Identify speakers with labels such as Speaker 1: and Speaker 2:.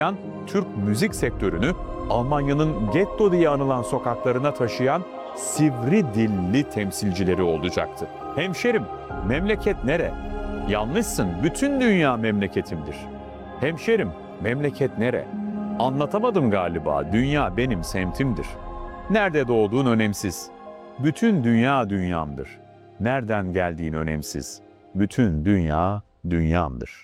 Speaker 1: Türk müzik sektörünü Almanya'nın getto diye anılan sokaklarına taşıyan sivri dilli temsilcileri olacaktı. Hemşerim, memleket nere? Yanlışsın, bütün dünya memleketimdir. Hemşerim, memleket nere? Anlatamadım galiba, dünya benim semtimdir. Nerede doğduğun önemsiz. Bütün dünya dünyamdır. Nereden geldiğin önemsiz. Bütün dünya dünyamdır.